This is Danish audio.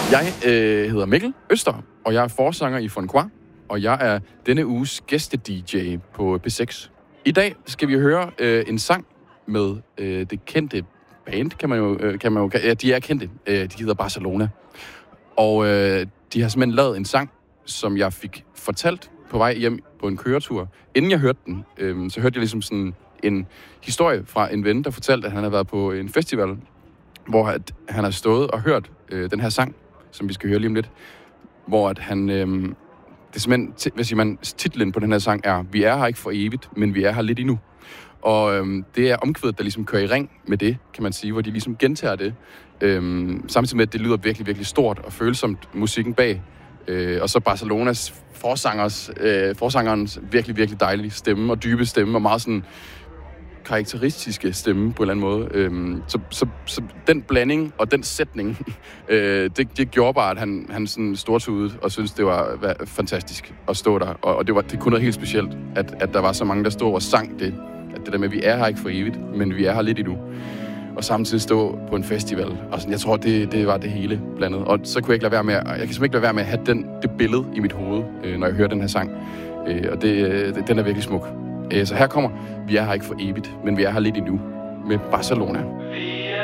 Jeg hedder Mikkel Øster, og jeg er forsanger i Fonqua, og jeg er denne uges gæste-DJ på P6. I dag skal vi høre en sang med det kendte band, kan man jo ja, de er kendte. De hedder Barcelona. Og de har simpelthen lavet en sang, som jeg fik fortalt på vej hjem på en køretur. Inden jeg hørte den, så hørte jeg ligesom sådan en historie fra en ven, der fortalte, at han har været på en festival, hvor han har stået og hørt den her sang, som vi skal høre lige om lidt, hvor at han... det er simpelthen, hvis man titlen på den her sang er, vi er her ikke for evigt, men vi er her lidt endnu. Og det er omkvædet, der ligesom kører i ring med det, kan man sige, hvor de ligesom gentager det. Samtidig med, at det lyder virkelig, virkelig stort og følsomt, musikken bag. Og så Barcelonas forsangerens virkelig, virkelig dejlige stemme og dybe stemme og meget sådan karakteristiske stemme på en eller anden måde. Så den blanding og den sætning, det gjorde bare, at han sådan stortudede og syntes, det var fantastisk at stå der. Og det kunne noget helt specielt, at der var så mange, der stod og sang det. At det der med, at vi er her ikke for evigt, men vi er her lidt endnu. Og samtidig stå på en festival. Og sådan, jeg tror, det var det hele blandet. Og så kunne jeg ikke lade være med, jeg kan simpelthen ikke lade være med at have det billede i mit hoved, når jeg hører den her sang. Og den er virkelig smuk. Så her kommer, vi er her ikke for evigt, men vi er her lidt endnu med Barcelona.